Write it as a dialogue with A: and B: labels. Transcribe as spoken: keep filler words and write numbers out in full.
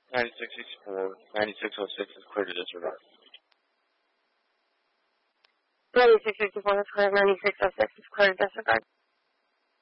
A: ninety-six sixty-four, ninety-six oh six is clear to disregard.
B: ninety-six sixty-four is clear, ninety-six oh six is clear to disregard.